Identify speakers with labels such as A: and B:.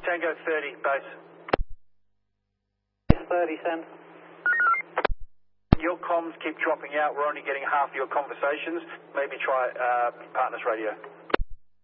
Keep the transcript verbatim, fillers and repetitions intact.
A: Tango thirty, base.
B: thirty, send.
A: Your comms keep dropping out. We're only getting half your conversations. Maybe try uh, partners radio.